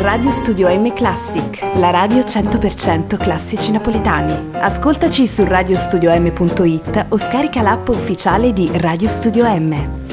Radio Studio M Classic, la radio 100% classici napoletani. Ascoltaci su radiostudioM.it o scarica l'app ufficiale di Radio Studio M.